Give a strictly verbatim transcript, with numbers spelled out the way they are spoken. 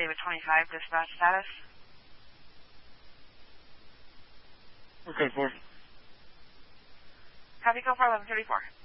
David twenty-five, dispatch status. Okay, four. Copy, go for eleven thirty-four.